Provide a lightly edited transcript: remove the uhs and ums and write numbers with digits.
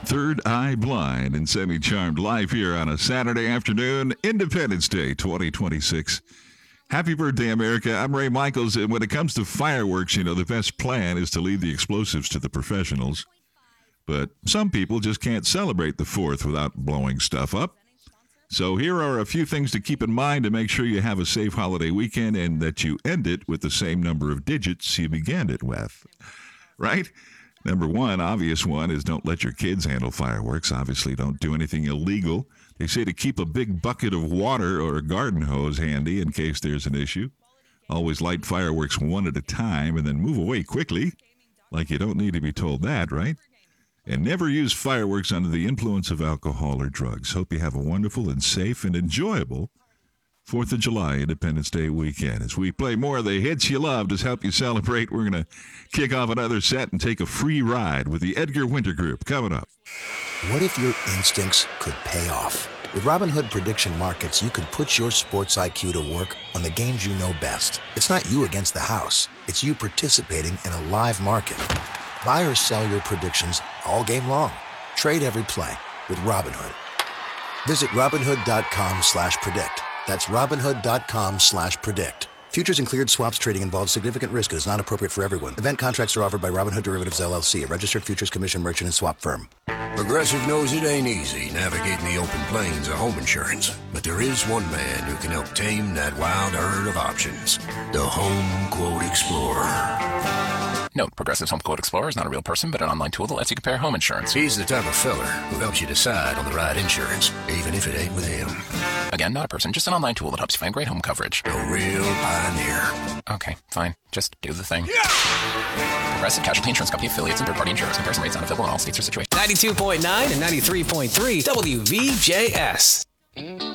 Third Eye Blind and Semi-Charmed live here on a Saturday afternoon, Independence Day 2026. Happy birthday, America. I'm Ray Michaels, and when it comes to fireworks, the best plan is to leave the explosives to the professionals. But some people just can't celebrate the 4th without blowing stuff up. So here are a few things to keep in mind to make sure you have a safe holiday weekend and that you end it with the same number of digits you began it with. Right? Number one, obvious one, is don't let your kids handle fireworks. Obviously, don't do anything illegal. They say to keep a big bucket of water or a garden hose handy in case there's an issue. Always light fireworks one at a time and then move away quickly. Like you don't need to be told that, right? And never use fireworks under the influence of alcohol or drugs. Hope you have a wonderful and safe and enjoyable 4th of July Independence Day weekend. As we play more of the hits you love to help you celebrate, we're going to kick off another set and take a free ride with the Edgar Winter Group coming up. What if your instincts could pay off? With Robinhood Prediction Markets, you could put your sports IQ to work on the games you know best. It's not you against the house. It's you participating in a live market. Buy or sell your predictions all game long. Trade every play with Robinhood. Visit Robinhood.com/predict. That's Robinhood.com/predict. Futures and cleared swaps trading involves significant risk and is not appropriate for everyone. Event contracts are offered by Robinhood Derivatives LLC, a registered futures commission merchant and swap firm. Progressive knows it ain't easy navigating the open plains of home insurance, but there is one man who can help tame that wild herd of options. The Home Quote Explorer. Note, Progressive's Home Quote Explorer is not a real person, but an online tool that lets you compare home insurance. He's the type of feller who helps you decide on the right insurance, even if it ain't with him. Again, not a person, just an online tool that helps you find great home coverage. A real pioneer. Okay, fine. Just do the thing. Progressive Casualty Insurance Company affiliates and third-party insurers. Comparison rates not available in all states or situations. 92.9 and 93.3 WVJS.